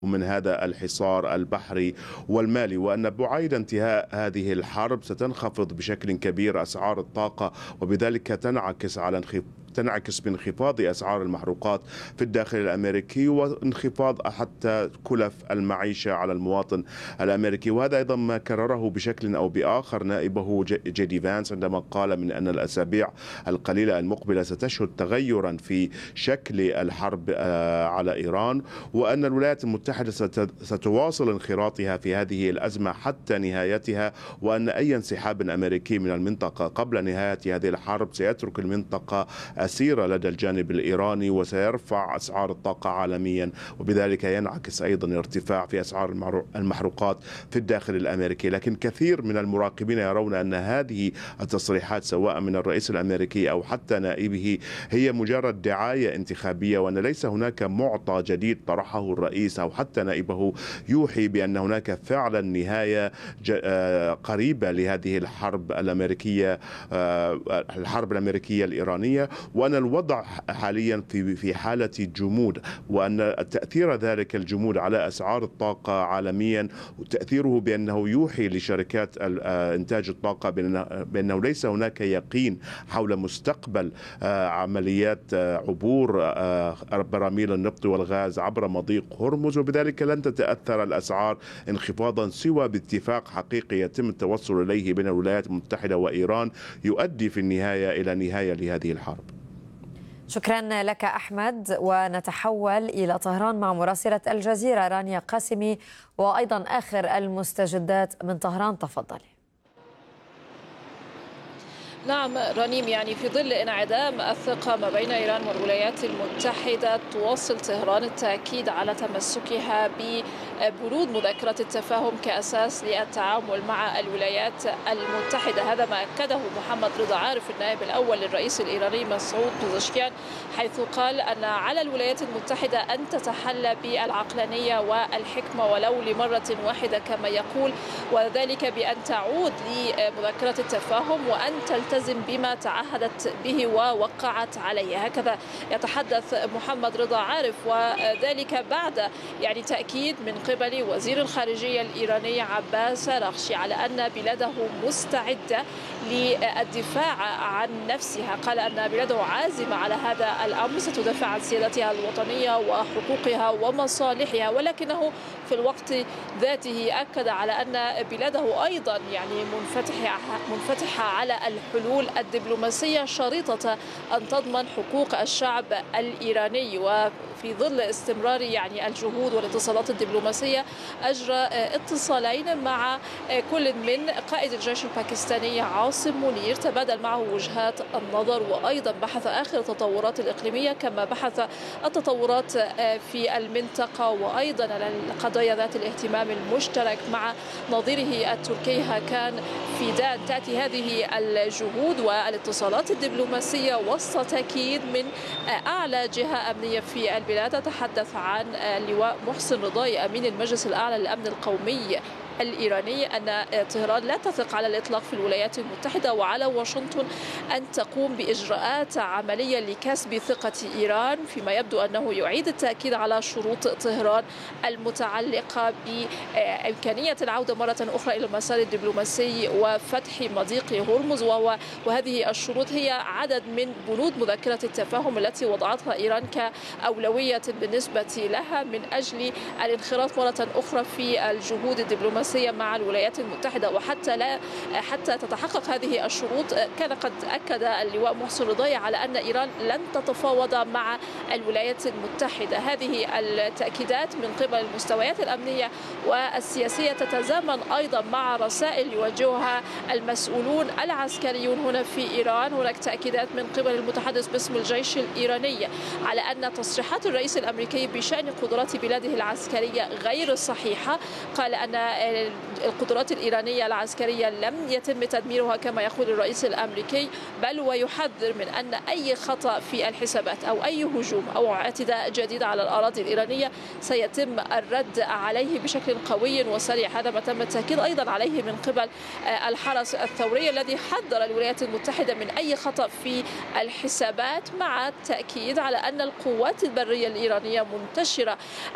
من هذا الحصار البحري والمالي، وأن بعيد انتهاء هذه الحرب ستنخفض بشكل كبير أسعار الطاقة، وبذلك تنعكس بانخفاض أسعار المحروقات في الداخل الأمريكي وانخفاض حتى كلف المعيشة على المواطن الأمريكي. وهذا أيضا ما كرره بشكل أو بآخر نائبه جيدي فانس عندما قال من أن الأسابيع القليلة المقبلة ستشهد تغيرا في شكل الحرب على إيران، وأن الولايات المتحدة ستواصل انخراطها في هذه الأزمة حتى نهايتها، وأن أي انسحاب أمريكي من المنطقة قبل نهاية هذه الحرب سيترك المنطقة أسيرة لدى الجانب الإيراني وسيرفع أسعار الطاقة عالميا، وبذلك ينعكس أيضا ارتفاع في أسعار المحروقات في الداخل الأمريكي. لكن كثير من المراقبين يرون أن هذه التصريحات سواء من الرئيس الأمريكي أو حتى نائبه هي مجرد دعاية انتخابية، وأن ليس هناك معطى جديد طرحه الرئيس أو حتى نائبه يوحي بأن هناك فعلا نهاية قريبة لهذه الحرب الأمريكية الإيرانية، وأن الوضع حاليا في حالة جمود، وأن تأثير ذلك الجمود على أسعار الطاقة عالميا تأثيره بأنه يوحي لشركات إنتاج الطاقة بأنه ليس هناك يقين حول مستقبل عمليات عبور براميل النفط والغاز عبر مضيق هرمز، وبذلك لن تتأثر الأسعار انخفاضا سوى باتفاق حقيقي يتم التوصل إليه بين الولايات المتحدة وإيران يؤدي في النهاية إلى نهاية لهذه الحرب. شكرا لك أحمد، ونتحول إلى طهران مع مراسلة الجزيرة رانيا قاسمي وأيضا آخر المستجدات من طهران. تفضلي. نعم رنيم، يعني في ظل انعدام الثقة ما بين إيران والولايات المتحدة تواصل طهران التأكيد على تمسكها ببنود مذكرة التفاهم كأساس للتعامل مع الولايات المتحدة. هذا ما أكده محمد رضا عارف النائب الأول للرئيس الإيراني مسعود بزشكيان، حيث قال أن على الولايات المتحدة أن تتحلى بالعقلانية والحكمة ولو لمرة واحدة كما يقول، وذلك بأن تعود لمذكرة التفاهم وأن تلتزم بما تعهدت به ووقعت عليه. هكذا يتحدث محمد رضا عارف، وذلك بعد تأكيد من قبل وزير الخارجية الإيراني عباس أراغشي على أن بلاده مستعدة للدفاع عن نفسها. قال أن بلاده عازمة على هذا الأمر، ستدافع عن سيادتها الوطنية وحقوقها ومصالحها، ولكنه في الوقت ذاته أكد على أن بلاده أيضا منفتحة على الحلول الدبلوماسية شريطة أن تضمن حقوق الشعب الإيراني. وفي ظل استمرار الجهود والاتصالات الدبلوماسية، أجرى اتصالين مع كل من قائد الجيش الباكستاني عاصم منير، تبادل معه وجهات النظر وأيضا بحث آخر التطورات الإقليمية، كما بحث التطورات في المنطقة وأيضا القضايا ذات الاهتمام المشترك مع نظيره التركي هاكان فيدان. تأتي هذه الجهود والاتصالات الدبلوماسية وسط تأكيد من أعلى جهة أمنية في البلاد. تتحدث عن اللواء محسن رضاي أمين المجلس الأعلى للأمن القومي الإيراني أن طهران لا تثق على الإطلاق في الولايات المتحدة، وعلى واشنطن أن تقوم بإجراءات عملية لكسب ثقة إيران، فيما يبدو أنه يعيد التأكيد على شروط طهران المتعلقة بإمكانية العودة مرة أخرى إلى المسار الدبلوماسي وفتح مضيق هرمز. وهذه الشروط هي عدد من بنود مذكرة التفاهم التي وضعتها إيران كأولوية بالنسبة لها من أجل الانخراط مرة أخرى في الجهود الدبلوماسية مع الولايات المتحدة. حتى تتحقق هذه الشروط، كان قد أكد اللواء محسن رضاي على أن إيران لن تتفاوض مع الولايات المتحدة. هذه التأكيدات من قبل المستويات الأمنية والسياسية تتزامن أيضا مع رسائل يوجهها المسؤولون العسكريون هنا في إيران. هناك تأكيدات من قبل المتحدث باسم الجيش الإيراني على أن تصريحات الرئيس الأمريكي بشأن قدرات بلاده العسكرية غير صحيحة. قال أن القدرات الإيرانية العسكرية لم يتم تدميرها كما يقول الرئيس الأمريكي، بل ويحذر من أن أي خطأ في الحسابات أو أي هجوم أو اعتداء جديد على الأراضي الإيرانية سيتم الرد عليه بشكل قوي وسريع. هذا ما تم التأكيد أيضا عليه من قبل الحرس الثوري الذي حذر الولايات المتحدة من أي خطأ في الحسابات، مع التأكيد على أن القوات البرية الإيرانية منتشرة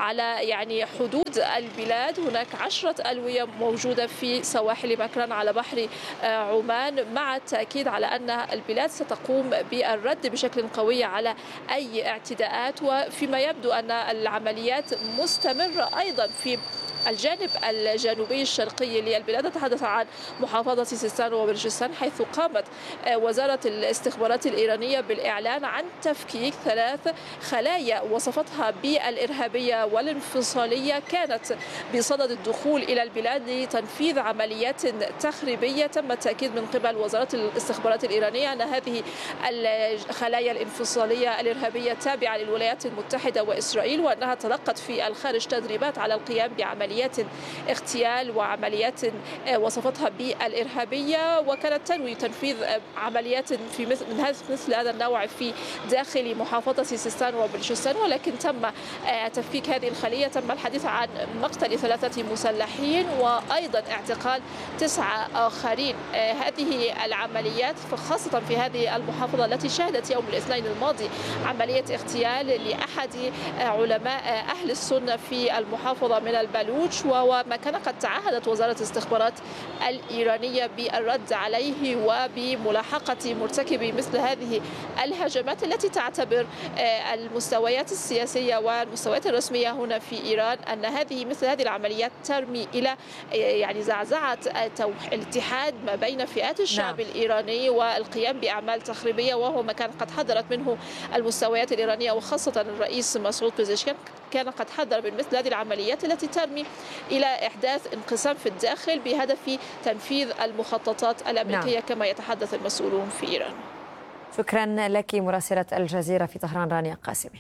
على حدود البلاد. هناك 10 ألوية موجودة في سواحل مكران على بحر عمان، مع التأكيد على أن البلاد ستقوم بالرد بشكل قوي على أي اعتداءات. وفيما يبدو أن العمليات مستمرة أيضا في الجانب الجنوبي الشرقي للبلاد. نتحدث عن محافظة سيستان وبلوچستان، حيث قامت وزارة الاستخبارات الإيرانية بالإعلان عن تفكيك 3 خلايا وصفتها بالإرهابية والانفصالية كانت بصدد الدخول إلى البلاد لتنفيذ عمليات تخريبية. تم التأكيد من قبل وزارة الاستخبارات الإيرانية أن هذه الخلايا الانفصالية الإرهابية تابعة للولايات المتحدة وإسرائيل، وأنها تلقت في الخارج تدريبات على القيام بعمليات اغتيال وعمليات وصفتها بالإرهابية، وكانت تنوي تنفيذ عمليات في مثل هذا النوع في داخل محافظة سيستان وبلوچستان. ولكن تم تفكيك هذه الخلية. تم الحديث عن مقتل 3 مسلحين وأيضا اعتقال 9 آخرين. هذه العمليات خاصة في هذه المحافظة التي شهدت يوم الاثنين الماضي عملية اغتيال لأحد علماء أهل السنة في المحافظة من البلوچ، وما كان قد تعهدت وزارة الاستخبارات الإيرانية بالرد عليه وبملاحقة مرتكبي مثل هذه الهجمات التي تعتبر المستويات السياسية والمستويات الرسمية هنا في إيران أن مثل هذه العمليات ترمي إلى زعزعة الاتحاد ما بين فئات الشعب الإيراني والقيام بأعمال تخريبية، وهو ما كان قد حذرت منه المستويات الإيرانية، وخاصة الرئيس مسعود بيزشكيان كان قد حذر من مثل هذه العمليات التي ترمي إلى إحداث انقسام في الداخل بهدف تنفيذ المخططات الأمريكية كما يتحدث المسؤولون في إيران. شكرا لك مراسلة الجزيرة في طهران رانيا قاسمي.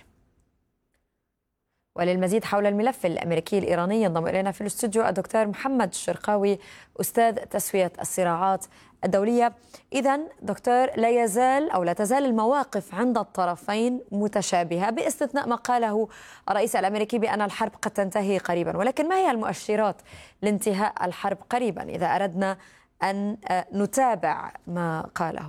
وللمزيد حول الملف الأمريكي الإيراني ينضم إلينا في الاستوديو الدكتور محمد الشرقاوي أستاذ تسوية الصراعات الدولية. إذن دكتور، لا تزال المواقف عند الطرفين متشابهة باستثناء ما قاله الرئيس الأمريكي بأن الحرب قد تنتهي قريبا، ولكن ما هي المؤشرات لانتهاء الحرب قريبا إذا أردنا أن نتابع ما قاله؟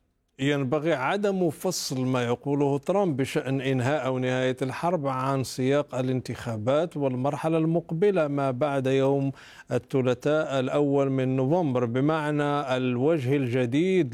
ينبغي عدم فصل ما يقوله ترامب بشأن إنهاء أو نهاية الحرب عن سياق الانتخابات والمرحلة المقبلة ما بعد يوم الثلاثاء الأول من نوفمبر، بمعنى الوجه الجديد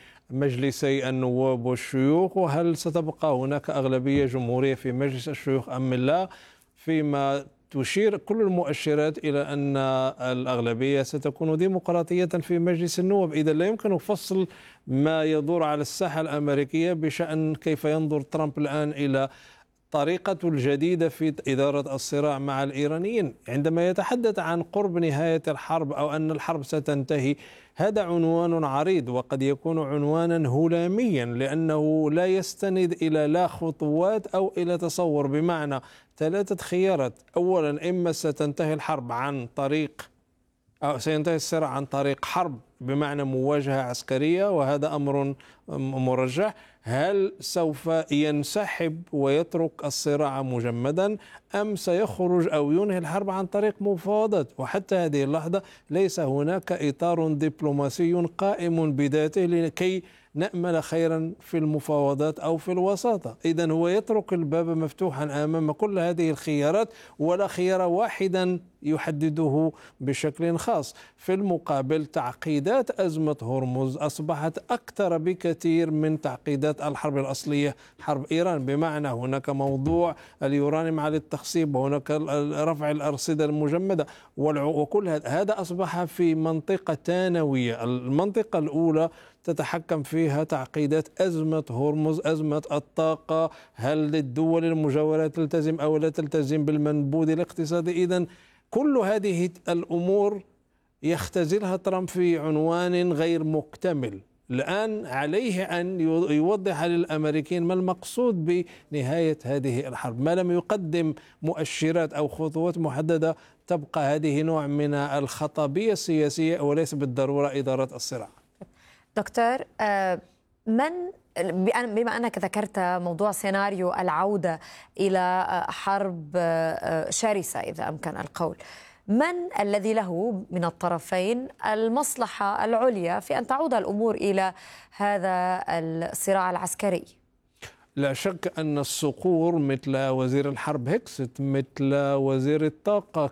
لمجلسي النواب والشيوخ، وهل ستبقى هناك أغلبية جمهورية في مجلس الشيوخ أم لا، فيما تشير كل المؤشرات إلى أن الأغلبية ستكون ديمقراطية في مجلس النواب. إذا لا يمكن فصل ما يدور على الساحة الأمريكية بشأن كيف ينظر ترامب الآن إلى طريقته الجديدة في إدارة الصراع مع الإيرانيين. عندما يتحدث عن قرب نهاية الحرب أو أن الحرب ستنتهي، هذا عنوان عريض وقد يكون عنوانا هلاميا، لأنه لا يستند إلى لا خطوات أو إلى تصور، بمعنى 3 خيارات. أولا، إما ستنتهي الحرب عن طريق أو سينتهي الصراع عن طريق حرب بمعنى مواجهة عسكرية، وهذا أمر مرجح. هل سوف ينسحب ويترك الصراع مجمدا، أم سيخرج أو ينهي الحرب عن طريق مفاوضات؟ وحتى هذه اللحظة ليس هناك إطار دبلوماسي قائم بذاته لكي نأمل خيرا في المفاوضات أو في الوساطة. إذن هو يترك الباب مفتوحا أمام كل هذه الخيارات، ولا خيار واحدا يحدده بشكل خاص. في المقابل، تعقيدات أزمة هرمز أصبحت أكثر بكثير من تعقيدات الحرب الأصلية، حرب إيران، بمعنى هناك موضوع اليورانيوم على التخصيب، وهناك رفع الأرصدة المجمدة، وكل هذا أصبح في منطقة ثانوية. المنطقة الأولى تتحكم فيها تعقيدات أزمة هرمز، أزمة الطاقة، هل الدول المجاورة تلتزم أو لا تلتزم بالمنبوذ الاقتصادي. إذن كل هذه الأمور يختزلها ترامب في عنوان غير مكتمل، الآن عليه أن يوضح للأمريكيين ما المقصود بنهاية هذه الحرب. ما لم يقدم مؤشرات أو خطوات محددة تبقى هذه نوع من الخطابية السياسية وليس بالضرورة إدارة الصراع. دكتور، بما أنك ذكرت موضوع سيناريو العودة إلى حرب شرسة إذا أمكن القول، من الذي له من الطرفين المصلحة العليا في أن تعود الأمور إلى هذا الصراع العسكري؟ لا شك أن الصقور مثل وزير الحرب هيكست، مثل وزير الطاقة